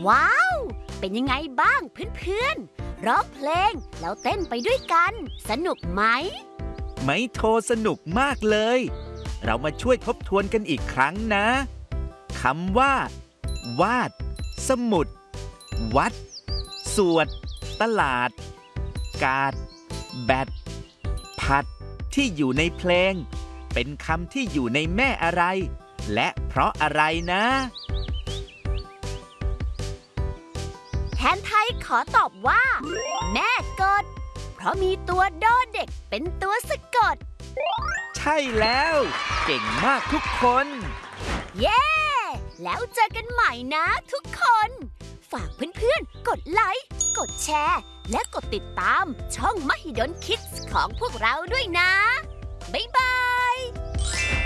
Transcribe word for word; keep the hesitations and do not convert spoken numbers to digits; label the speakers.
Speaker 1: ว้าว เป็นยังไงบ้างเพื่อนๆร้องเพลงแล้วเต้นไปด้วยกัน สนุกไหม
Speaker 2: ไมโทสนุกมากเลย เรามาช่วยทบทวนกันอีกครั้งนะคำว่า วาด สมุด วัด สวด ตลาด กาด แบด ผัด ที่อยู่ในเพลง เป็นคำที่อยู่ในแม่อะไร และเพราะอะไรนะ
Speaker 1: แทนไทยขอตอบว่า แม่กด เพราะมีตัวดอเด็กเป็นตัวสะกด
Speaker 2: ใช่แล้ว เก่งมากทุกคน
Speaker 1: เย้ แล้วเจอกันใหม่นะทุกคน ฝากเพื่อนๆ กดไลค์ กดแชร์ และกดติดตามช่องมหิดลคิดส์ของพวกเราด้วยนะ บ๊ายบาย